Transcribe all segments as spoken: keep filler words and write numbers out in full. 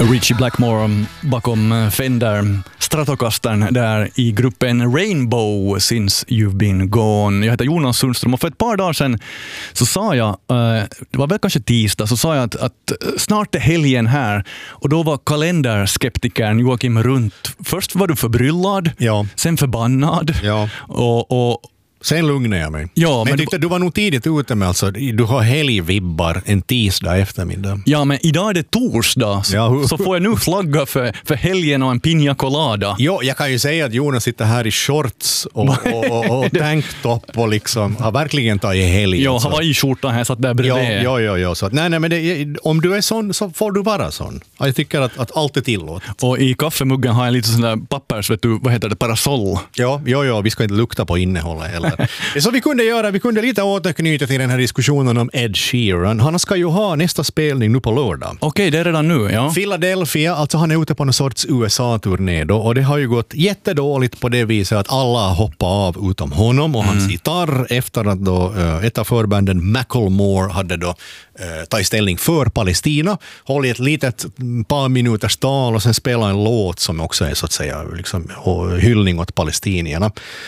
Richie Blackmore bakom Fender Stratocastern där i gruppen Rainbow Since You've Been Gone. Jag heter Jonas Sundström och för ett par dagar sedan så sa jag, det var väl kanske tisdag, så sa jag att, att snart är helgen här, och då var kalenderskeptikern Joakim Runt. Först var du förbryllad, ja. Sen förbannad, ja. och, och Sen lugnade jag mig. Ja, men men jag tyckte du var nog tidigt ute med, alltså, du har helgvibbar en tisdag eftermiddag. Ja, men idag är det torsdag, så, Ja. så får jag nu flagga för, för helgen och en pina colada. Jo, jag kan ju säga att Jonas sitter här i shorts och, och, och, och tanktopp och liksom har verkligen tagit helg. Ja, alltså. Hawaii-skjortan här satt där bredvid. Ja, ja, ja, ja. Så att, nej, nej, men det, om du är sån så får du vara sån. Jag tycker att, att allt är tillåtet. Och i kaffemuggen har jag lite sån där pappers, vet du, vad heter det, parasoll. Ja, ja, ja, vi ska inte lukta på innehållet heller. Så vi kunde göra, vi kunde lite återknyta till den här diskussionen om Ed Sheeran. Han ska ju ha nästa spelning nu på lördag. Okej, det är redan nu, ja. Philadelphia, alltså han är ute på någon sorts U S A-turné då, och det har ju gått jättedåligt på det viset att alla har hoppat av utom honom och mm. hans gitarr, efter att då uh, ett av förbanden Macklemore hade då uh, tagit ställning för Palestina, hållit ett litet par minuters tal och sen spelat en låt som också är så att säga liksom, hyllning åt palestinierna.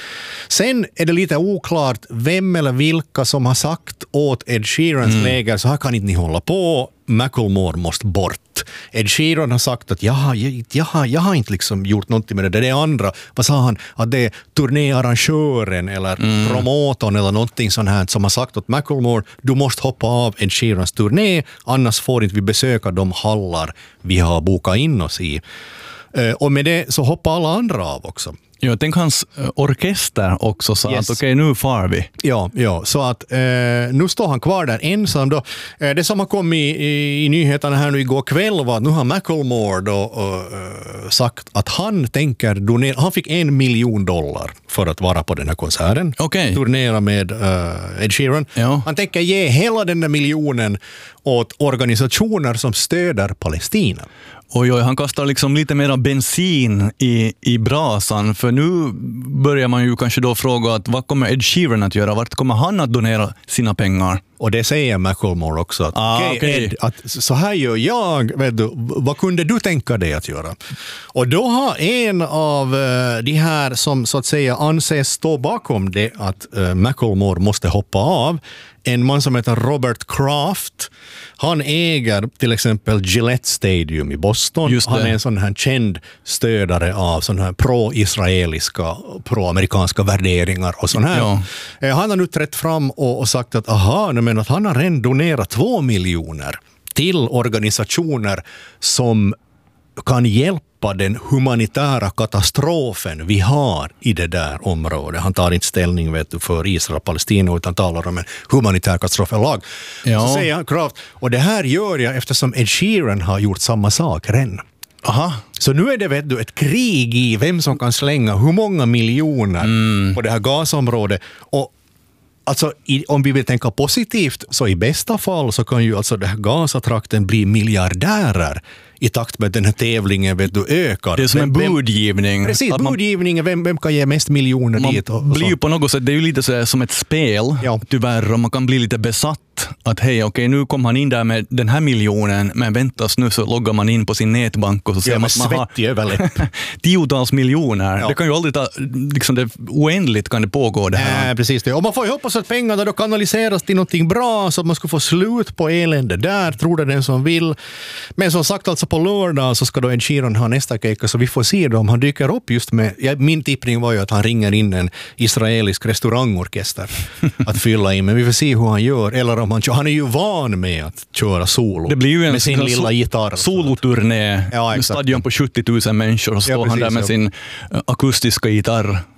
Sen är det lite oklart vem eller vilka som har sagt åt Ed Sheerans mm. läger så här kan inte ni hålla på, Macklemore måste bort. Ed Sheeran har sagt att jag, jag, jag, jag har inte liksom gjort någonting med det. Det är andra. Vad sa han? Att det är turnéarrangören eller mm. promotorn eller någonting sånt här som har sagt åt Macklemore, du måste hoppa av Ed Sheerans turné, annars får inte vi besöka de hallar vi har bokat in oss i. Och med det så hoppar alla andra av också. Ja, tänk hans orkester också sa yes. att okej, okay, nu far vi. Ja, ja, så att eh, nu står han kvar där ensam då. Eh, det som har kommit i, i, i nyheterna här nu igår kväll var att nu har Macklemore då uh, sagt att han tänker donera, han fick en miljon dollar för att vara på den här konserten. Okay. Turnera med uh, Ed Sheeran. Ja. Han tänker ge hela den där miljonen åt organisationer som stöder Palestina. Oj, oj, han kastar liksom lite mer bensin i, i brasan, för nu börjar man ju kanske då fråga att vad kommer Ed Sheeran att göra? Vart kommer han att donera sina pengar? Och det säger Macklemore också. Att, ah, okay, okay. Ed, att så här gör jag, vet du, vad kunde du tänka dig att göra? Och då har en av uh, de här som så att säga anses stå bakom det att uh, Macklemore måste hoppa av, en man som heter Robert Kraft. Han äger till exempel Gillette Stadium i Boston. Han är en sån här känd stödare av sån här pro-israeliska, pro-amerikanska värderingar och sån här. Ja. Han har nu trätt fram och, och sagt att aha, men att han har redan donerat två miljoner till organisationer som kan hjälpa den humanitära katastrofen vi har i det där området. Han tar inte ställning vet du, för Israel och Palestina utan talar om en humanitär katastrofelag. Ja. Så säger han Kraft, och det här gör jag eftersom Ed Sheeran har gjort samma sak redan. Aha. Så nu är det vet du, ett krig i vem som kan slänga hur många miljoner mm. på det här gasområdet. Och alltså, i, om vi vill tänka positivt så i bästa fall så kan ju alltså det här Gazatrakten bli miljardärer i takt med den här tävlingen vet du, ökar. Det är som en budgivning. Precis, budgivningen, vem, vem kan ge mest miljoner man dit? Och, och blir ju på något sätt, det är ju lite så som ett spel, ja. Tyvärr, och man kan bli lite besatt att hej, okej, okay, nu kom han in där med den här miljonen, men väntas nu så loggar man in på sin nätbank och så ser ja, man att man har tiotals miljoner. Ja. Det kan ju aldrig ta, liksom det oändligt kan det pågå det här. Äh, precis det. Och man får ju hoppas att pengarna då kanaliseras till någonting bra så att man ska få slut på elände där, tror det den som vill. Men som sagt, alltså på lördag så ska då Ed Sheeran ha nästa kejka, så vi får se då om han dyker upp just med, ja, min tippning var ju att han ringer in en israelisk restaurangorkester att fylla in, men vi får se hur han gör, eller om han, han är ju van med att köra solo. Det blir ju en med sin lilla so- gitarr. Soloturné, ja, med stadion på sjuttio tusen människor, och så står ja, han där med ja. sin akustiska gitarr